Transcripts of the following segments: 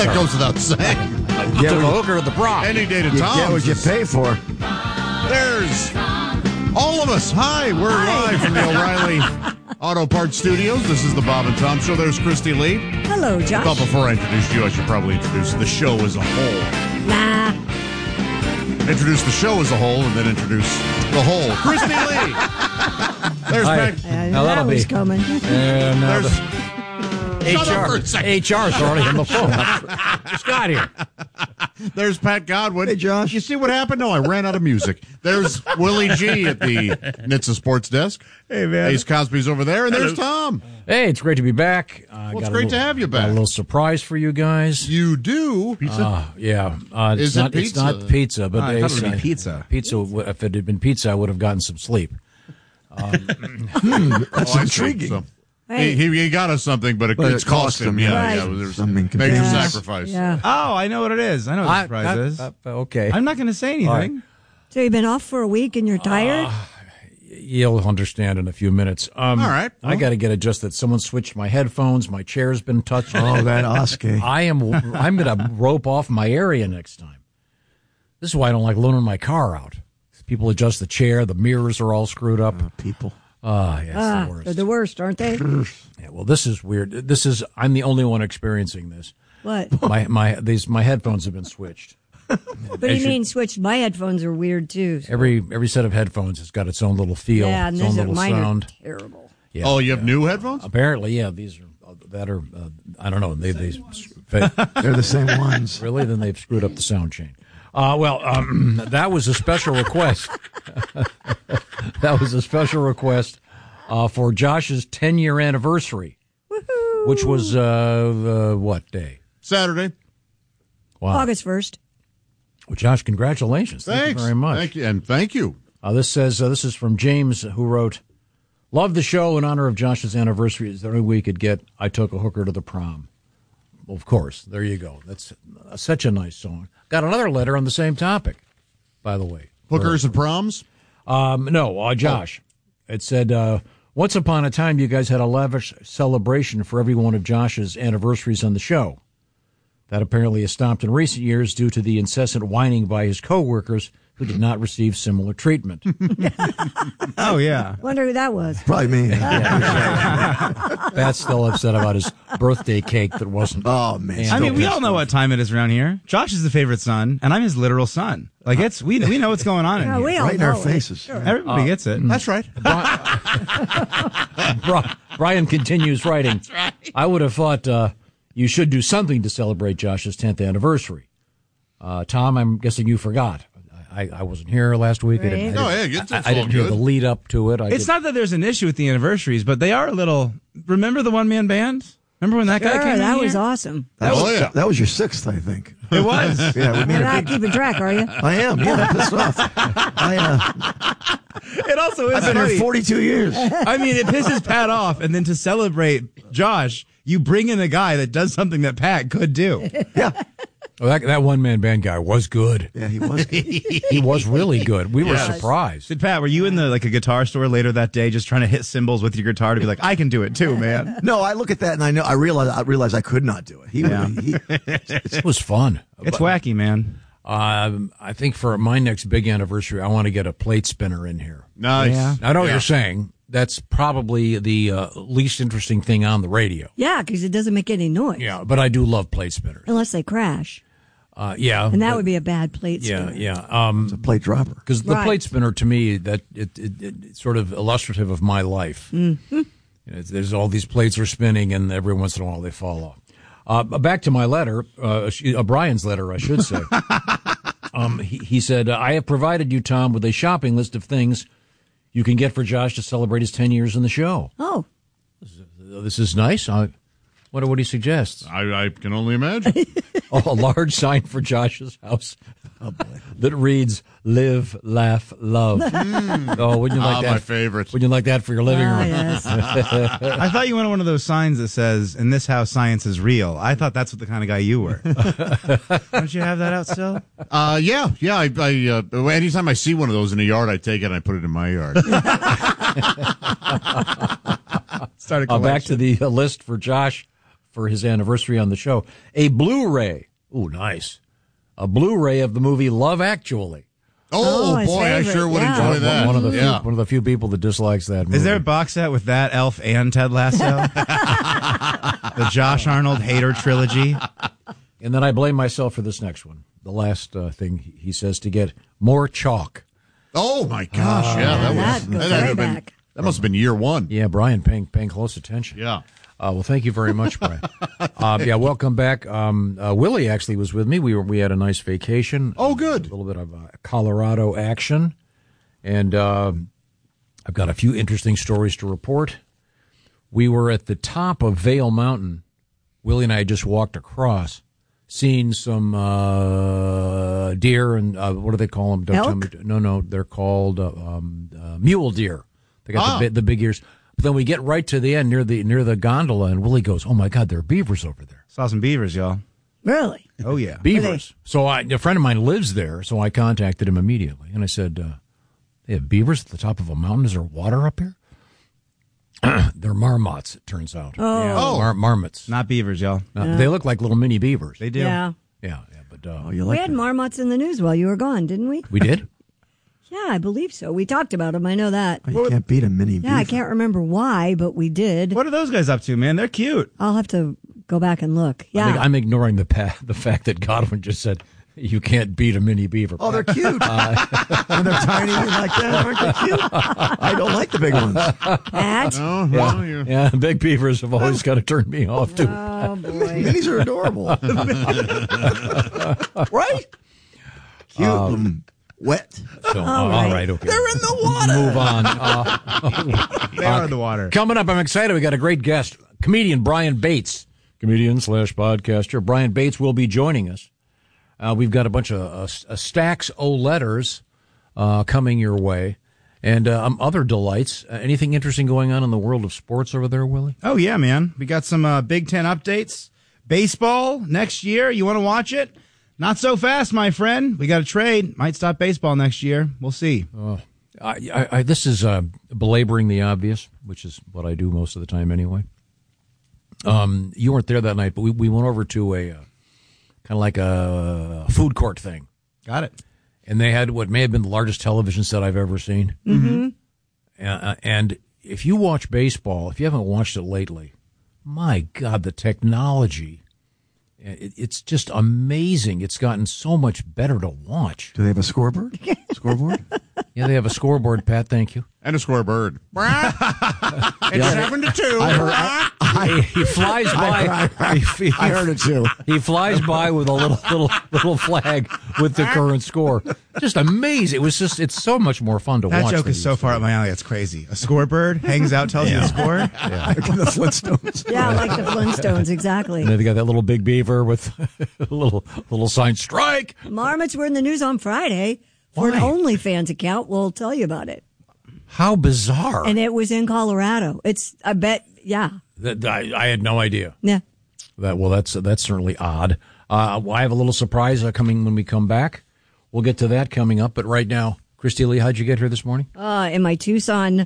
That goes without saying. You took a hooker to the prom. Any day to You Tom's. get what you pay for. There's all of us. Hi, we're live from the O'Reilly Auto Parts Studios. This is the Bob and Tom Show. There's Christy Lee. Hello, Josh. But before I introduce you, I should probably introduce the show as a whole. Nah. Introduce the show as a whole, and then introduce the whole. Christy Lee. There's Hi. Pat. Now That that'll was be. coming. And now There's Shut up for a HR. second. HR's already on the phone. Just got here. There's Pat Godwin. Hey, Josh. You see what happened? No, I ran out of music. There's Willie G at the NHTSA Sports Desk. Hey, man. Ace Cosby's over there, and there's Tom. Hey, it's great to be back. It's great to have you back. Got a little surprise for you guys. You do. Yeah. Is it It's not pizza, but I thought it would be Ace, pizza. Pizza. If it had been pizza, I would have gotten some sleep. That's intriguing. So, Hey. he got us something, but But it's it cost cost him. him, Yeah, Right. yeah. There's Something major Yeah. sacrifice. Yeah. Oh, I know what it is. I know what the surprise is. Okay. I'm not going to say anything. All right. So you've been off for a week and you're tired? You'll understand in a few minutes. All right. I got to get adjusted. Someone switched my headphones. My chair's been touched. Oh, that Oscar. I'm going to rope off my area next time. This is why I don't like loaning my car out. People adjust the chair. The mirrors are all screwed up. People. Yeah, it's the worst. They're the worst, aren't they? Yeah, well, this is weird. I'm the only one experiencing this. What? My headphones have been switched. What do you mean switched? My headphones are weird too. So. Every set of headphones has got its own little feel, Yeah, and its own those are little mine sound. are terrible. Yeah, Oh, you have new headphones? apparently, yeah. These are I don't know. They They're the same ones. really then they've screwed up the sound chain. That was a special request. That was a special request for Josh's 10-year anniversary, which was what day? Saturday. Wow. August 1st. Well, Josh, congratulations. Thanks. Thank you very much. Thank you. And thank you. This is from James, who wrote, "Love the show. In honor of Josh's anniversary, is there any way we could get I Took a Hooker to the Prom?" Well, of course. There you go. That's such a nice song. Got another letter on the same topic, by the way. Hookers and proms? No, Josh. It said, once upon a time, you guys had a lavish celebration for every one of Josh's anniversaries on the show. That apparently has stopped in recent years due to the incessant whining by his coworkers who did not receive similar treatment. Oh, yeah. Wonder who that was. Probably me. Pat's still upset about his birthday cake that wasn't. Oh, man. I mean, we all know what time it is around here. Josh is the favorite son, and I'm his literal son. Like, we know what's going on in Yeah, here. we all Right in know our it. faces. Sure. Everybody gets it. That's right. Brian continues writing. I would have thought you should do something to celebrate Josh's 10th anniversary. Tom, I'm guessing you forgot. I wasn't here last week. Right. I No, yeah, it's all didn't hear good. the lead up to it. It's not that there's an issue with the anniversaries, but they are a little. Remember the one-man band? Remember when that guy Sure, came in that was here? awesome. That was your sixth, I think. It was. Yeah, we made You're a not big. keeping track, are you? I am. Yeah, I'm pissed off. It also is I've been funny. here 42 years. I mean, it pisses Pat off, and then to celebrate Josh, you bring in a guy that does something that Pat could do. Yeah. Well, that one-man band guy was good. Yeah, he was. He was really good. We were surprised. Did Pat, were you in a guitar store later that day just trying to hit cymbals with your guitar to be like, I can do it too, man? No, I look at that and I realize I could not do it. It was fun. It's wacky, man. I think for my next big anniversary, I want to get a plate spinner in here. Nice. Yeah. I know what you're saying. That's probably the least interesting thing on the radio. Yeah, because it doesn't make any noise. Yeah, but I do love plate spinners. Unless they crash. Yeah. And that would be a bad plate Yeah, spinner. yeah. It's a plate dropper. Because the Right. plate spinner, to me, that it's sort of illustrative of my life. Mm-hmm. There's all these plates are spinning, and every once in a while they fall off. Back to my letter, Brian's letter, I should say. He said, I have provided you, Tom, with a shopping list of things you can get for Josh to celebrate his 10 years in the show. Oh, This is nice. What do you suggest? I can only imagine. A large sign for Josh's house that reads "Live, Laugh, Love." Oh, wouldn't you like that? My favorite. Wouldn't you like that for your living room? yes. I thought you wanted one of those signs that says, in this house, science is real. I thought that's what the kind of guy you were. Don't you have that out still? Yeah. I anytime I see one of those in a yard, I take it and I put it in my yard. Start a Back to collection. the list for Josh for his anniversary on the show a Blu-ray. Ooh, nice. A Blu-ray of the movie Love Actually. Oh, his boy, I favorite, sure would yeah. enjoy that. One of yeah. the few people that dislikes that movie. Is there a box set with that Elf and Ted Lasso? The Josh Arnold Hater trilogy. And then I blame myself for this next one. The last thing he says to get more chalk. Oh, my gosh. that goes had to way have been- back. that must have been year one. Yeah, Brian paying close attention. Yeah. Well, thank you very much, Brian. Welcome back. Willie actually was with me. We had a nice vacation. Oh, good. A little bit of Colorado action, and I've got a few interesting stories to report. We were at the top of Vail Mountain. Willie and I just walked across, seen some deer and what do they call them? Don't tell me. Elk? No, they're called mule deer. They got the big ears. But then we get right to the end near the gondola, and Willie goes, "Oh my God, there are beavers over there." Saw some beavers, y'all. Really? Oh, yeah. Beavers. So a friend of mine lives there, so I contacted him immediately, and I said, "They have beavers at the top of a mountain. Is there water up here?" They're marmots, it turns out. Oh. Marmots. Not beavers, y'all. They look like little mini beavers. They do. Yeah. Yeah, but You We like had that? marmots in the news while you were gone, didn't we? we did. Yeah, I believe so. We talked about them. I know that. Oh, you can't beat a mini Yeah, I beaver. can't remember why, but we did. What are those guys up to, man? They're cute. I'll have to go back and look. Yeah. I think I'm ignoring the fact that Godwin just said you can't beat a mini beaver. Oh, they're cute. When they're tiny like that, aren't they cute? I don't like the big ones. Pat? Oh, well, you're- Yeah, big beavers have always got to turn me off too. Oh, boy. Minis are adorable. Right? Cute. Wet. So, all right, okay. They're in the water. Move on. They are in the water. Coming up, I'm excited. We got a great guest, comedian Brian Bates, comedian/podcaster. Brian Bates will be joining us. We've got a bunch of stacks o' letters coming your way, and other delights. Anything interesting going on in the world of sports over there, Willie? Oh, yeah, man. We got some Big Ten updates. Baseball next year. You want to watch it? Not so fast, my friend. We got a trade. Might stop baseball next year. We'll see. This is belaboring the obvious, which is what I do most of the time anyway. You weren't there that night, but we went over to a kind of like a food court thing. Got it. And they had what may have been the largest television set I've ever seen. Mm-hmm. And if you watch baseball, if you haven't watched it lately, my God, the technology, it's just amazing. It's gotten so much better to watch. Do they have a scoreboard? Scoreboard? Yeah, they have a scoreboard, Pat, thank you. And a scoreboard. It's 7-2. He flies by. I heard it too. He flies by with a little flag with the current score. Just amazing. It's so much more fun to That watch. joke than is so these far things. up my alley. It's crazy. A scoreboard hangs out, tells you the score. Like in the Flintstones. Yeah, like the Flintstones, exactly. And then they got that little big beaver with a little sign, strike. Marmots were in the news on Friday for an Why? OnlyFans account. We'll tell you about it. How bizarre. And it was in Colorado. I bet, yeah. I had no idea. Yeah. That's certainly odd. I have a little surprise coming when we come back. We'll get to that coming up. But right now, Christy Lee, how'd you get here this morning? In my Tucson,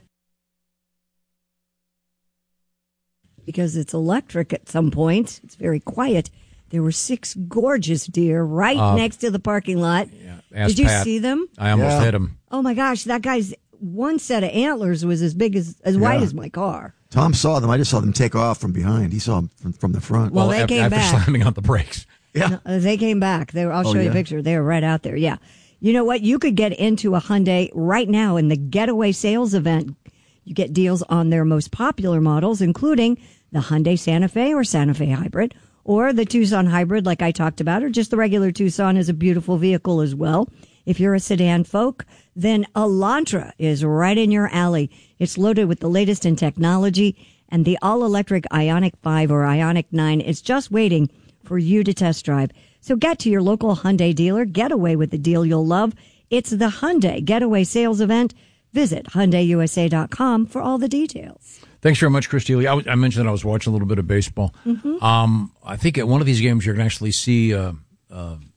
because it's electric at some point, it's very quiet. There were 6 gorgeous deer right next to the parking lot. Ask Did you Pat. see them? I almost Yeah. hit him. Oh my gosh, that guy's one set of antlers was as big as wide as my car. Tom saw them. I just saw them take off from behind. He saw them from the front. Well, they came after back. slamming on the brakes. yeah. They came back. I'll show you a yeah? picture. They were right out there. Yeah. You know what? You could get into a Hyundai right now in the Getaway Sales event. You get deals on their most popular models, including the Hyundai Santa Fe or Santa Fe Hybrid, or the Tucson Hybrid like I talked about, or just the regular Tucson is a beautiful vehicle as well. If you're a sedan folk, then Elantra is right in your alley. It's loaded with the latest in technology, and the all-electric Ioniq 5 or Ioniq 9 is just waiting for you to test drive. So get to your local Hyundai dealer. Get away with the deal you'll love. It's the Hyundai Getaway Sales Event. Visit HyundaiUSA.com for all the details. Thanks very much, Christy Lee. I mentioned that I was watching a little bit of baseball. I think at one of these games you're going to actually see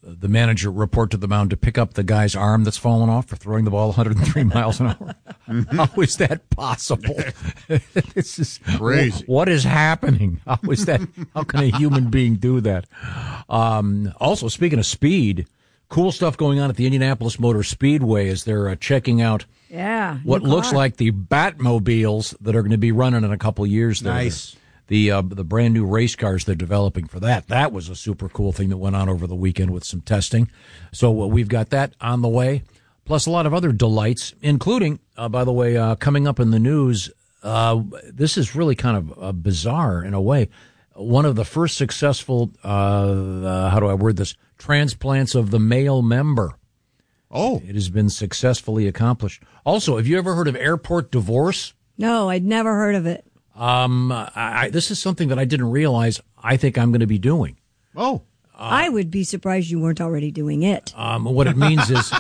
the manager report to the mound to pick up the guy's arm that's fallen off for throwing the ball 103 miles an hour. How is that possible? This is Crazy. What is happening? How is that? How can a human being do that? Also, speaking of speed, cool stuff going on at the Indianapolis Motor Speedway as they're checking out what looks like the Batmobiles that are going to be running in a couple of years there. Nice. The brand new race cars they're developing for that. That was a super cool thing that went on over the weekend with some testing. So we've got that on the way, plus a lot of other delights, including, by the way, coming up in the news. This is really kind of bizarre in a way. One of the first successful, how do I word this, transplants of the male member. Oh. It has been successfully accomplished. Also, have you ever heard of airport divorce? No, I'd never heard of it. This is something that I didn't realize I think I'm going to be doing. Oh. I would be surprised you weren't already doing it. What it means is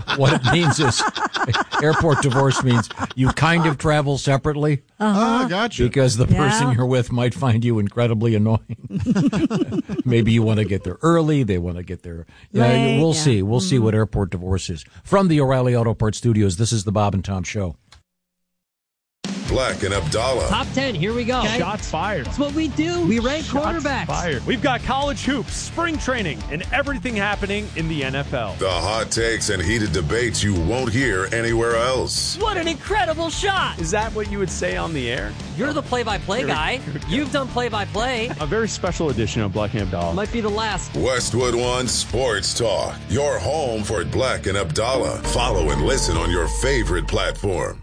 airport divorce means you kind of travel separately. Gotcha. Because the person you're with might find you incredibly annoying. Maybe you want to get there early. They want to get there. Right, We'll see. We'll see what airport divorce is. From the O'Reilly Auto Parts Studios, this is the Bob and Tom Show. Black and Abdallah. Top 10, here we go. Okay. Shots fired. That's what we do. We rank quarterbacks. Fired. We've got college hoops, spring training, and everything happening in the NFL. The hot takes and heated debates you won't hear anywhere else. What an incredible shot. Is that what you would say on the air? You're the play-by-play guy. You've done play-by-play. A very special edition of Black and Abdallah. Might be the last. Westwood One Sports Talk. Your home for Black and Abdallah. Follow and listen on your favorite platform.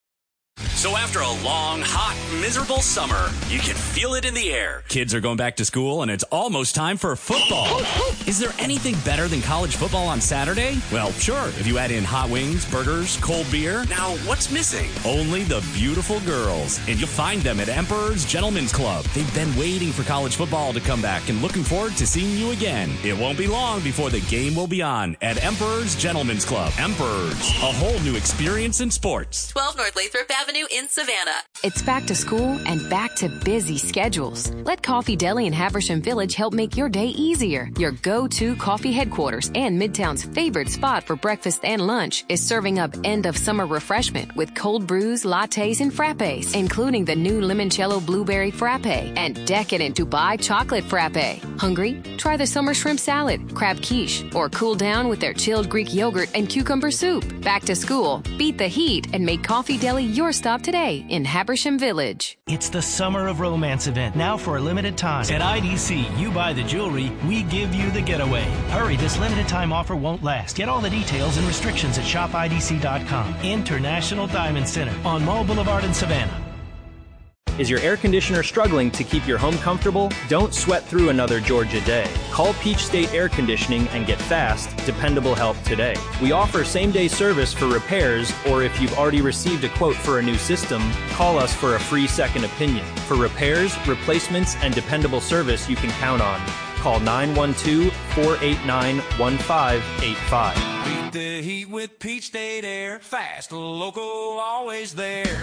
So after a long, hot, miserable summer, you can feel it in the air. Kids are going back to school, and it's almost time for football. Is there anything better than college football on Saturday? Well, sure, if you add in hot wings, burgers, cold beer. Now, what's missing? Only the beautiful girls. And you'll find them at Emperor's Gentlemen's Club. They've been waiting for college football to come back and looking forward to seeing you again. It won't be long before the game will be on at Emperor's Gentlemen's Club. Emperor's, a whole new experience in sports. 12 North Lathrop Avenue in Savannah. It's back to school and back to busy schedules. Let Coffee Deli in Haversham Village help make your day easier. Your go-to coffee headquarters and Midtown's favorite spot for breakfast and lunch is serving up end-of-summer refreshment with cold brews, lattes, and frappes, including the new limoncello blueberry frappe and decadent Dubai chocolate frappe. Hungry? Try the summer shrimp salad, crab quiche, or cool down with their chilled Greek yogurt and cucumber soup. Back to school, beat the heat, and make Coffee Deli your stop today in Habersham Village. It's the Summer of Romance event, now for a limited time. At IDC, you buy the jewelry, we give you the getaway. Hurry, this limited time offer won't last. Get all the details and restrictions at shopidc.com. International Diamond Center on Mall Boulevard in Savannah. Is your air conditioner struggling to keep your home comfortable? Don't sweat through another Georgia day. Call Peach State Air Conditioning and get fast, dependable help today. We offer same-day service for repairs, or if you've already received a quote for a new system, call us for a free second opinion. For repairs, replacements, and dependable service you can count on. Call 912-489-1585. Beat the heat with Peach State Air. Fast, local, always there.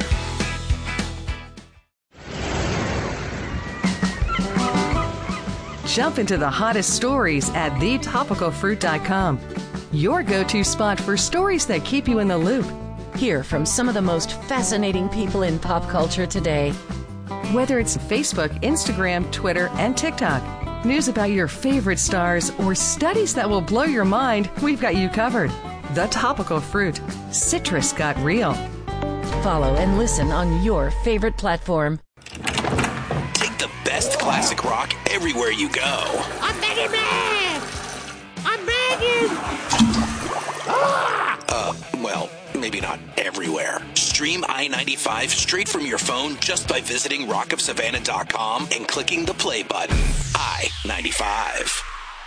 Jump into the hottest stories at thetopicalfruit.com. Your go-to spot for stories that keep you in the loop. Hear from some of the most fascinating people in pop culture today. Whether it's Facebook, Instagram, Twitter, and TikTok, news about your favorite stars, or studies that will blow your mind, we've got you covered. The Topical Fruit. Citrus got real. Follow and listen on your favorite platform. The best classic rock everywhere you go. I'm begging, man! I'm begging! Well, maybe not everywhere. Stream I-95 straight from your phone just by visiting rockofsavannah.com and clicking the play button. I-95.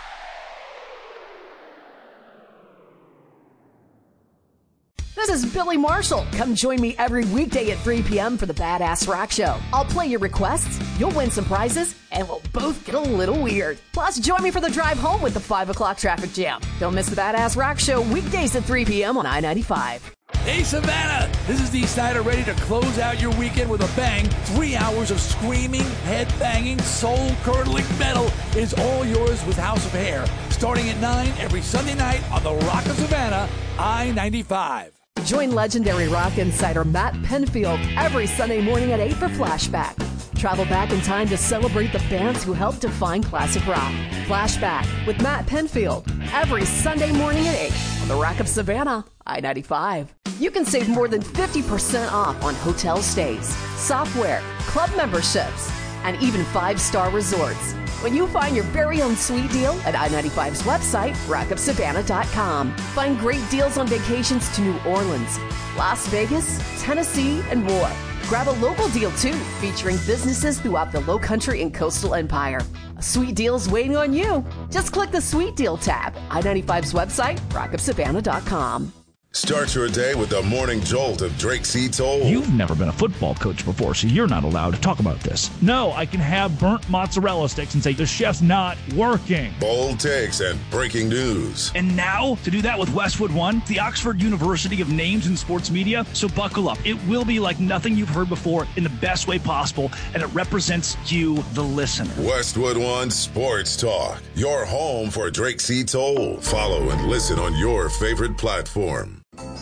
This is Billy Marshall. Come join me every weekday at 3 p.m. for the Badass Rock Show. I'll play your requests, you'll win some prizes, and we'll both get a little weird. Plus, join me for the drive home with the 5 o'clock traffic jam. Don't miss the Badass Rock Show weekdays at 3 p.m. on I-95. Hey, Savannah! This is Dee Snyder, ready to close out your weekend with a bang. 3 hours of screaming, head-banging, soul-curdling metal is all yours with House of Hair, starting at 9 every Sunday night on the Rock of Savannah, I-95. Join legendary rock insider Matt Penfield every Sunday morning at 8 for Flashback. Travel back in time to celebrate the bands who helped define classic rock. Flashback with Matt Penfield every Sunday morning at 8 on the Rock of Savannah, I-95. You can save more than 50% off on hotel stays, software, club memberships, and even 5-star resorts when you find your very own sweet deal at I-95's website, rockofsavannah.com. Find great deals on vacations to New Orleans, Las Vegas, Tennessee, and more. Grab a local deal, too, featuring businesses throughout the Lowcountry and Coastal Empire. A sweet deal's waiting on you. Just click the Sweet Deal tab. I-95's website, rockofsavannah.com. Start your day with the morning jolt of Drake C. Toll. You've never been a football coach before, so you're not allowed to talk about this. No, I can have burnt mozzarella sticks and say the chef's not working. Bold takes and breaking news. And now, to do that with Westwood One, the Oxford University of Names in Sports Media. So buckle up. It will be like nothing you've heard before in the best way possible, and it represents you, the listener. Westwood One Sports Talk. Your home for Drake C. Toll. Follow and listen on your favorite platform.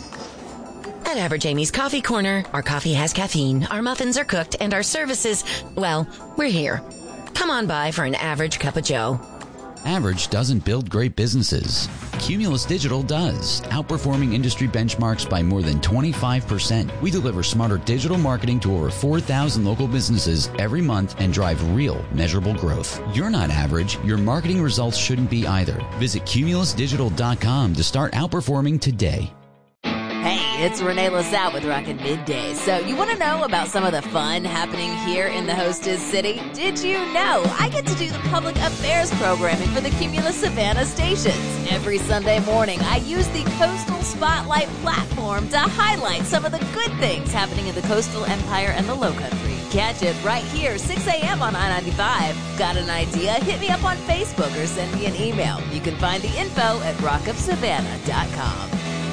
At Average Amy's Coffee Corner, our coffee has caffeine, our muffins are cooked, and our services, well, we're here. Come on by for an average cup of joe. Average doesn't build great businesses. Cumulus Digital does, outperforming industry benchmarks by more than 25%. We deliver smarter digital marketing to over 4,000 local businesses every month and drive real, measurable growth. You're not average. Your marketing results shouldn't be either. Visit cumulusdigital.com to start outperforming today. Hey, it's Renee LaSalle with Rockin' Midday. So you want to know about some of the fun happening here in the hostess city? Did you know I get to do the public affairs programming for the Cumulus Savannah stations? Every Sunday morning, I use the Coastal Spotlight platform to highlight some of the good things happening in the Coastal Empire and the Lowcountry. Catch it right here, 6 a.m. on I-95. Got an idea? Hit me up on Facebook or send me an email. You can find the info at rockofsavannah.com.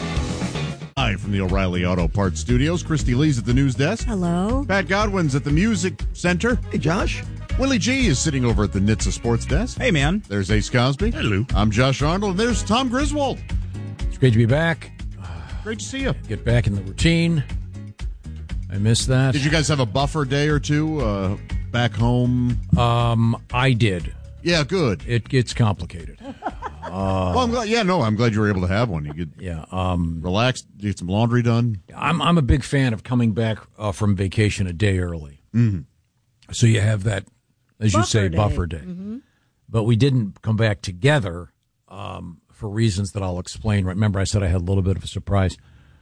Hi from the O'Reilly Auto Parts Studios. Christy Lee's at the news desk. Hello. Pat Godwin's at the music center. Hey, Josh. Willie G is sitting over at the NHTSA sports desk. Hey, man. There's Ace Cosby. Hello. I'm Josh Arnold, and there's Tom Griswold. It's great to be back. Great to see you. Get back in the routine. I missed that. Did you guys have a buffer day or two back home? I did. Yeah, good. It gets complicated. Well, I'm glad. Yeah, no, I'm glad you were able to have one. You could relax, get some laundry done. I'm a big fan of coming back from vacation a day early. Mm-hmm. So you have that, as you say, buffer day. Mm-hmm. But we didn't come back together for reasons that I'll explain. Remember, I said I had a little bit of a surprise.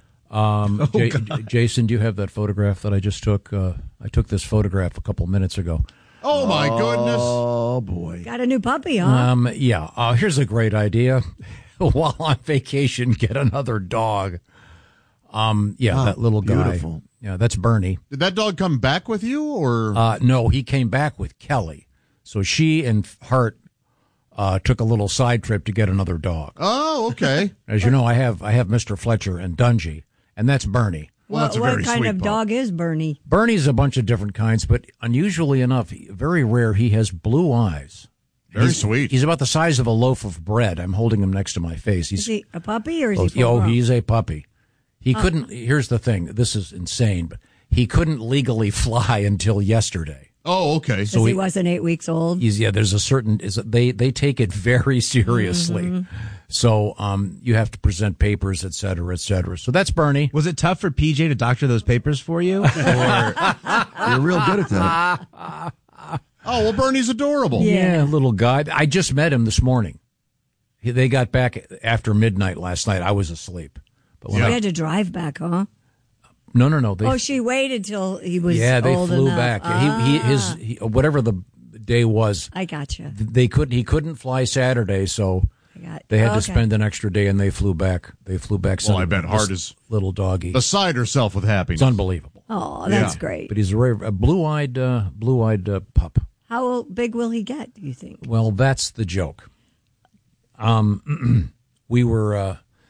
Jason, do you have that photograph that I just took? I took this photograph a couple minutes ago. Oh, my goodness. Oh, boy. Got a new puppy, huh? Yeah. Here's a great idea. While on vacation, get another dog. That little guy. Beautiful. Yeah, that's Bernie. Did that dog come back with you, or? No, he came back with Kelly. So she and Hart took a little side trip to get another dog. Oh, okay. As you know, I have Mr. Fletcher and Dungy, and that's Bernie. Well, that's a very what kind sweet of pup. dog is Bernie? Bernie's a bunch of different kinds, but unusually enough, very rare, he has blue eyes. Very sweet. He's about the size of a loaf of bread. I'm holding him next to my face. Is he a puppy or is he full Oh, grown? he's a puppy. He couldn't, here's the thing, this is insane, but he couldn't legally fly until yesterday. Oh, okay. So he wasn't 8 weeks old? There's a certain, they take it very seriously. Mm-hmm. So you have to present papers, et cetera, et cetera. So that's Bernie. Was it tough for PJ to doctor those papers for you? You're real good at that. Oh, well, Bernie's adorable. Yeah, little guy. I just met him this morning. They got back after midnight last night. I was asleep. But So he had to drive back, huh? No. She waited till he was they old flew enough. back. He whatever the day was. I gotcha. He couldn't fly Saturday, so they had to spend an extra day, and they flew back. Well, I bet Hart is little doggy beside herself with happiness. It's unbelievable. Oh, that's great. But he's a blue-eyed pup. How big will he get, do you think? Well, that's the joke. We were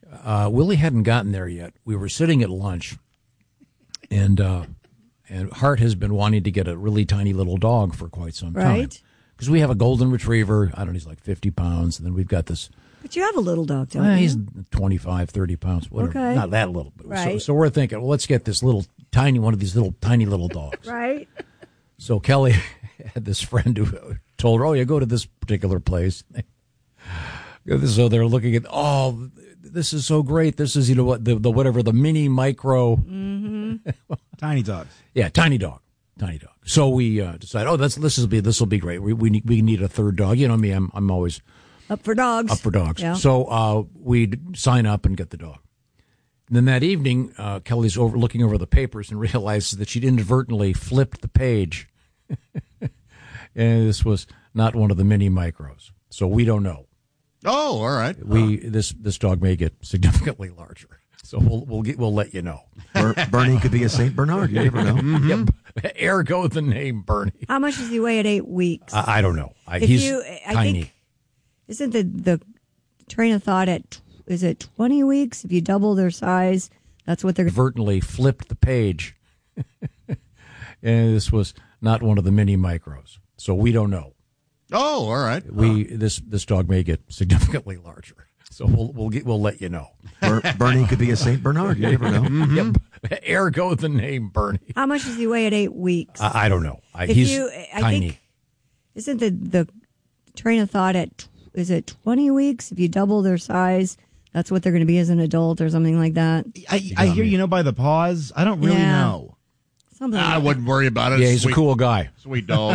Willie hadn't gotten there yet. We were sitting at lunch, and Hart has been wanting to get a really tiny little dog for quite some time. Right. Because we have a golden retriever. I don't know, he's like 50 pounds. And then we've got this. But you have a little dog, don't you? He's 25, 30 pounds. Whatever. Okay. Not that little. But right. So we're thinking, well, let's get this one of these little tiny little dogs. Right. So Kelly had this friend who told her, oh, you go to this particular place. So they're looking at, oh, this is so great. This is, what, the whatever, the mini micro. Mm-hmm. Tiny dogs. Yeah, tiny dog. So we decided, oh, this will be great. We need a third dog. You know me, I'm always up for dogs. Yeah. So we'd sign up and get the dog. And then that evening, Kelly's looking over the papers and realizes that she'd inadvertently flipped the page. And this was not one of the mini micros. So we don't know. Oh, all right. This dog may get significantly larger. So we'll let you know. Bernie could be a Saint Bernard. You never know. Mm-hmm. Yep. Ergo the name Bernie. How much does he weigh at 8 weeks? I don't know. He's tiny. Think, isn't the train of thought is it 20 weeks? If you double their size, that's what they're inadvertently flipped the page. And this was not one of the mini micros. So we don't know. Oh, all right. This dog may get significantly larger. So we'll let you know. Bernie could be a Saint Bernard. You never know. Mm-hmm. Yep. Ergo the name Bernie. How much does he weigh at 8 weeks? I don't know. He's tiny. Think, isn't the train of thought is it 20 weeks? If you double their size, that's what they're going to be as an adult or something like that. I hear by the pause. I don't really know. I wouldn't worry about it. Yeah, he's a cool guy. Sweet dog.